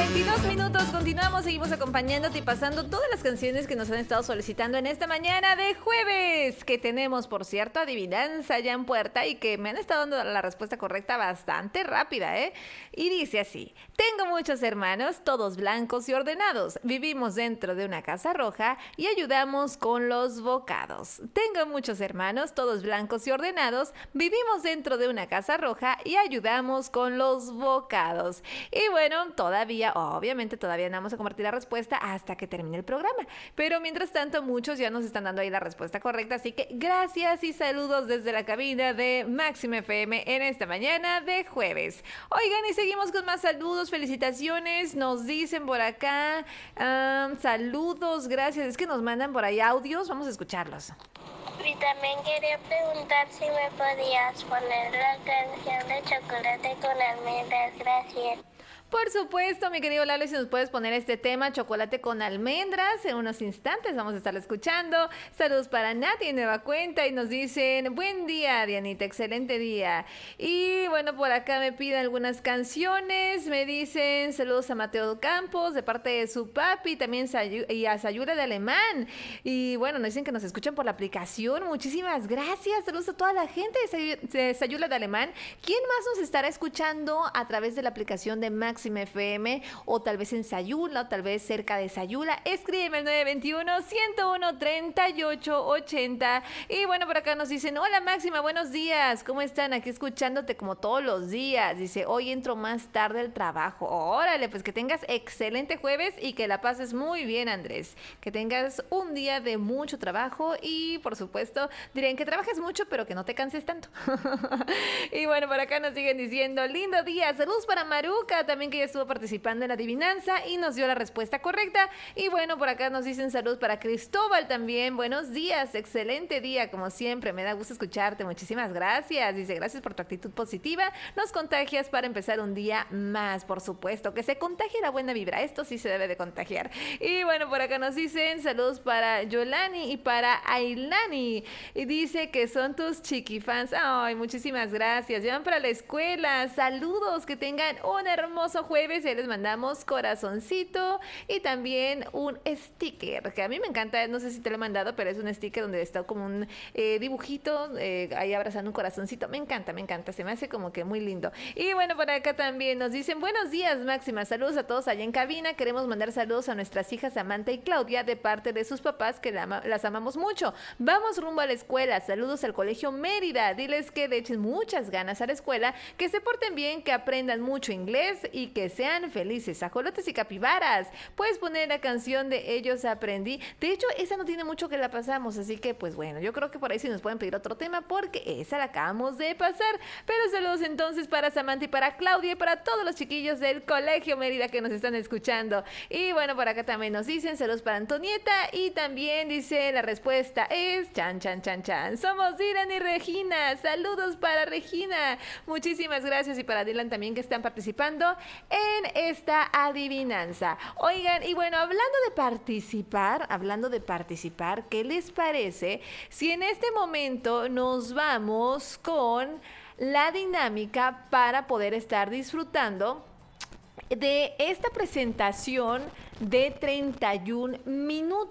22 minutos, continuamos, seguimos acompañándote y pasando todas las canciones que nos han estado solicitando en esta mañana de jueves, que tenemos, por cierto, adivinanza ya en puerta y que me han estado dando la respuesta correcta bastante rápida, ¿eh? Y dice así: tengo muchos hermanos, todos blancos y ordenados. Vivimos dentro de una casa roja y ayudamos con los bocados. Tengo muchos hermanos, todos blancos y ordenados. Vivimos dentro de una casa roja y ayudamos con los bocados. Y bueno, todavía, obviamente, todavía no vamos a compartir la respuesta hasta que termine el programa. Pero mientras tanto, muchos ya nos están dando ahí la respuesta correcta. Así que gracias y saludos desde la cabina de Máxima FM en esta mañana de jueves. Oigan, y seguimos con más saludos, felicitaciones. Nos dicen por acá, saludos, gracias. Es que nos mandan por ahí audios, vamos a escucharlos. Y también quería preguntar si me podías poner la canción de Chocolate con Almendras. Gracias. Por supuesto, mi querido Lalo, si nos puedes poner este tema, Chocolate con Almendras, en unos instantes vamos a estar escuchando. Saludos para Nati en Nueva Cuenta y nos dicen: buen día, Dianita, excelente día. Y bueno, por acá me piden algunas canciones, me dicen saludos a Mateo Campos de parte de su papi, también y a Sayula de Alemán. Y bueno, nos dicen que nos escuchan por la aplicación, muchísimas gracias, saludos a toda la gente de Sayula de Alemán. ¿Quién más nos estará escuchando a través de la aplicación de Máxima FM o tal vez en Sayula o tal vez cerca de Sayula? Escríbeme al 921-101-3880. Y bueno, por acá nos dicen: hola Máxima, buenos días, ¿cómo están? Aquí escuchándote como todos los días. Dice: hoy entro más tarde al trabajo. Órale, pues que tengas excelente jueves y que la pases muy bien, Andrés. Que tengas un día de mucho trabajo y por supuesto dirían que trabajes mucho pero que no te canses tanto. Y bueno, por acá nos siguen diciendo: lindo día, saludos para Maruca también, que ya estuvo participando en la adivinanza y nos dio la respuesta correcta. Y bueno, por acá nos dicen salud para Cristóbal también. Buenos días, excelente día, como siempre, me da gusto escucharte, muchísimas gracias. Dice: gracias por tu actitud positiva, nos contagias para empezar un día más, por supuesto, que se contagie la buena vibra, esto sí se debe de contagiar. Y bueno, por acá nos dicen saludos para Yolani y para Ailani, y dice que son tus chiquifans. Ay, muchísimas gracias, llevan para la escuela, saludos, que tengan un hermoso jueves y les mandamos corazoncito y también un sticker que a mí me encanta, no sé si te lo he mandado, pero es un sticker donde está como un dibujito ahí abrazando un corazoncito. Me encanta, se me hace como que muy lindo. Y bueno, por acá también nos dicen: buenos días Máxima, saludos a todos allá en cabina, queremos mandar saludos a nuestras hijas Samantha y Claudia de parte de sus papás, que las amamos mucho, vamos rumbo a la escuela, saludos al Colegio Mérida, diles que le echen muchas ganas a la escuela, que se porten bien, que aprendan mucho inglés y que sean felices. Ajolotes y capibaras, puedes poner la canción de Ellos Aprendí. De hecho, esa no tiene mucho que la pasamos, así que pues bueno, yo creo que por ahí sí nos pueden pedir otro tema porque esa la acabamos de pasar. Pero saludos entonces para Samantha y para Claudia y para todos los chiquillos del Colegio Mérida que nos están escuchando. Y bueno, por acá también nos dicen saludos para Antonieta y también dice la respuesta es chan, somos Dylan y Regina. Saludos para Regina, muchísimas gracias, y para Dylan también, que están participando en esta adivinanza. Oigan, y bueno, hablando de participar, ¿qué les parece si en este momento nos vamos con la dinámica para poder estar disfrutando de esta presentación de 31 minutos?